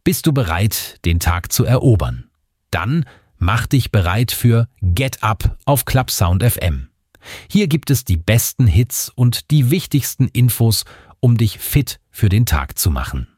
Bist du bereit, den Tag zu erobern? Dann mach dich bereit für Get Up auf Clubsound FM. Hier gibt es die besten Hits und die wichtigsten Infos, um dich fit für den Tag zu machen.